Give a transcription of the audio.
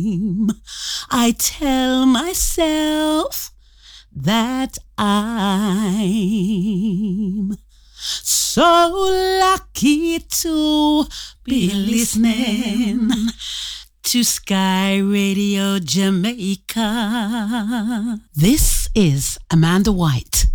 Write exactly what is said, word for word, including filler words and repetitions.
I tell myself that I'm so lucky to be listening to Sky Radio Jamaica. This is Amanda White.